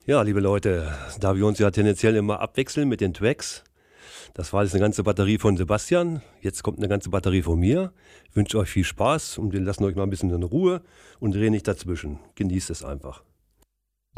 Ja, liebe Leute, da wir uns ja tendenziell immer abwechseln mit den Tracks, das war jetzt eine ganze Batterie von Sebastian, jetzt kommt eine ganze Batterie von mir. Ich wünsche euch viel Spaß und wir lassen euch mal ein bisschen in Ruhe und drehen nicht dazwischen. Genießt es einfach.